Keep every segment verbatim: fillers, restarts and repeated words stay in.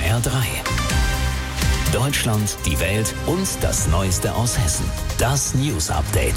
R drei. Deutschland, die Welt und das Neueste aus Hessen. Das News Update.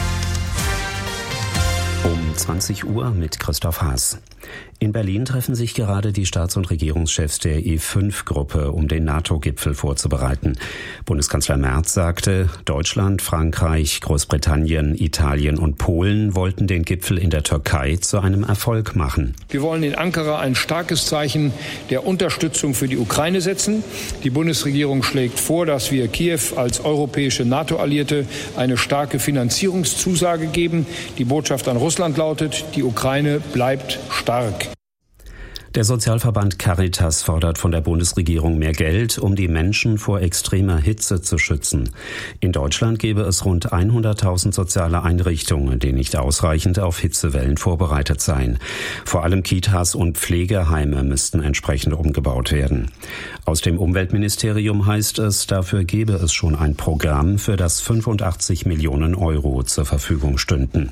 Um zwanzig Uhr mit Christoph Haas. In Berlin treffen sich gerade die Staats- und Regierungschefs der E fünf Gruppe, um den NATO-Gipfel vorzubereiten. Bundeskanzler Merz sagte, Deutschland, Frankreich, Großbritannien, Italien und Polen wollten den Gipfel in der Türkei zu einem Erfolg machen. Wir wollen in Ankara ein starkes Zeichen der Unterstützung für die Ukraine setzen. Die Bundesregierung schlägt vor, dass wir Kiew als europäische NATO-Alliierte eine starke Finanzierungszusage geben. Die Botschaft an Russland lautet, die Ukraine bleibt stark. Der Sozialverband Caritas fordert von der Bundesregierung mehr Geld, um die Menschen vor extremer Hitze zu schützen. In Deutschland gäbe es rund hunderttausend soziale Einrichtungen, die nicht ausreichend auf Hitzewellen vorbereitet seien. Vor allem Kitas und Pflegeheime müssten entsprechend umgebaut werden. Aus dem Umweltministerium heißt es, dafür gäbe es schon ein Programm, für das fünfundachtzig Millionen Euro zur Verfügung stünden.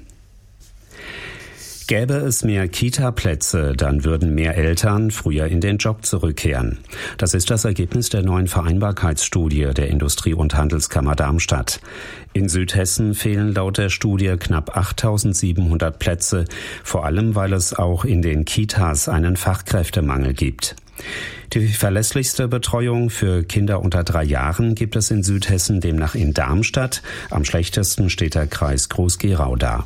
Gäbe es mehr Kita-Plätze, dann würden mehr Eltern früher in den Job zurückkehren. Das ist das Ergebnis der neuen Vereinbarkeitsstudie der Industrie- und Handelskammer Darmstadt. In Südhessen fehlen laut der Studie knapp achttausendsiebenhundert Plätze, vor allem weil es auch in den Kitas einen Fachkräftemangel gibt. Die verlässlichste Betreuung für Kinder unter drei Jahren gibt es in Südhessen demnach in Darmstadt. Am schlechtesten steht der Kreis Groß-Gerau da.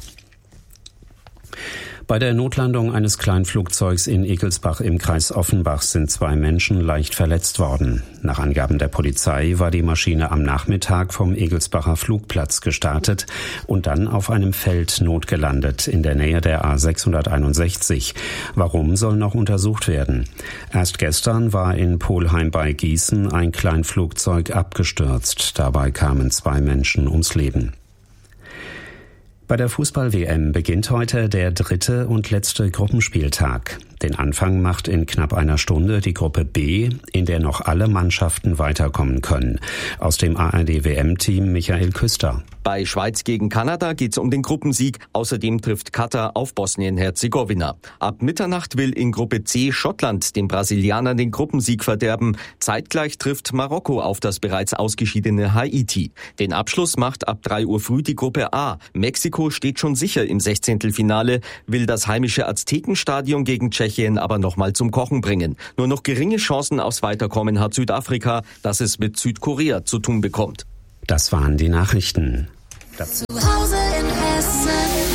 Bei der Notlandung eines Kleinflugzeugs in Egelsbach im Kreis Offenbach sind zwei Menschen leicht verletzt worden. Nach Angaben der Polizei war die Maschine am Nachmittag vom Egelsbacher Flugplatz gestartet und dann auf einem Feld notgelandet in der Nähe der A sechshunderteinundsechzig. Warum, soll noch untersucht werden. Erst gestern war in Polheim bei Gießen ein Kleinflugzeug abgestürzt. Dabei kamen zwei Menschen ums Leben. Bei der Fußball-W M beginnt heute der dritte und letzte Gruppenspieltag. Den Anfang macht in knapp einer Stunde die Gruppe B, in der noch alle Mannschaften weiterkommen können. Aus dem A R D-W M-Team Michael Küster. Bei Schweiz gegen Kanada geht es um den Gruppensieg. Außerdem trifft Katar auf Bosnien-Herzegowina. Ab Mitternacht will in Gruppe C Schottland den Brasilianern den Gruppensieg verderben. Zeitgleich trifft Marokko auf das bereits ausgeschiedene Haiti. Den Abschluss macht ab drei Uhr früh die Gruppe A. Mexiko steht schon sicher im Sechzehntelfinale, will das heimische Aztekenstadion gegen Tschechien aber nochmal zum Kochen bringen. Nur noch geringe Chancen aufs Weiterkommen hat Südafrika, das es mit Südkorea zu tun bekommt. Das waren die Nachrichten. Zu Hause in Hessen.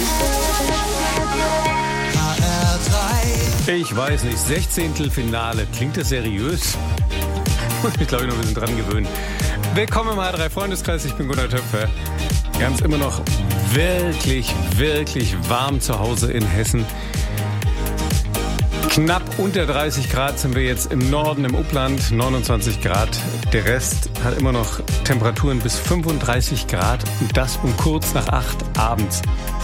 H R drei. Ich weiß nicht, Sechzehntelfinale, klingt das seriös? Muss mich, glaube ich, noch ein bisschen dran gewöhnen. Willkommen im H R drei Freundeskreis, ich bin Gunnar Töpfer. Wir haben es immer noch wirklich, wirklich warm zu Hause in Hessen. Knapp unter dreißig Grad sind wir jetzt im Norden, im Upland, neunundzwanzig Grad. Der Rest hat immer noch Temperaturen bis fünfunddreißig Grad und das um kurz nach acht abends.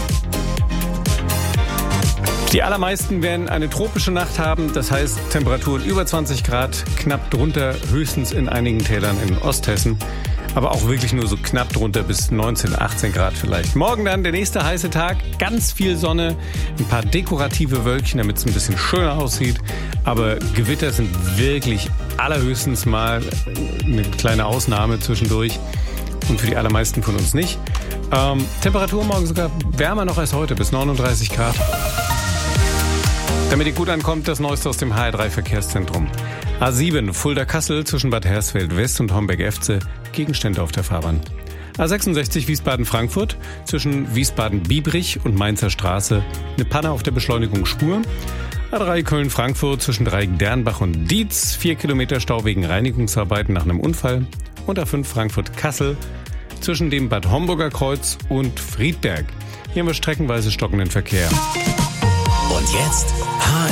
Die allermeisten werden eine tropische Nacht haben, das heißt Temperaturen über zwanzig Grad, knapp drunter, höchstens in einigen Tälern in Osthessen. Aber auch wirklich nur so knapp drunter bis neunzehn, achtzehn Grad vielleicht. Morgen dann der nächste heiße Tag, ganz viel Sonne, ein paar dekorative Wölkchen, damit es ein bisschen schöner aussieht. Aber Gewitter sind wirklich allerhöchstens mal eine kleine Ausnahme zwischendurch und für die allermeisten von uns nicht. Ähm, Temperatur morgen sogar wärmer noch als heute, bis neununddreißig Grad. Damit ihr gut ankommt, das Neueste aus dem H R drei Verkehrszentrum. A sieben Fulda-Kassel zwischen Bad Hersfeld West und Homberg-Efze, Gegenstände auf der Fahrbahn. A sechsundsechzig Wiesbaden-Frankfurt zwischen Wiesbaden-Biebrich und Mainzer Straße, eine Panne auf der Beschleunigungsspur. A drei Köln-Frankfurt zwischen Dreieck-Dernbach und Dietz, vier Kilometer Stau wegen Reinigungsarbeiten nach einem Unfall. Und A fünf Frankfurt-Kassel zwischen dem Bad Homburger Kreuz und Friedberg. Hier haben wir streckenweise stockenden Verkehr. Und jetzt H